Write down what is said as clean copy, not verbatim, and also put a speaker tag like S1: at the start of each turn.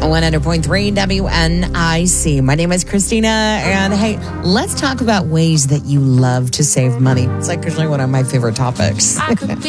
S1: 100.3 WNIC. My name is Christina, and hey, let's talk about ways that you love to save money. It's like usually one of my favorite topics.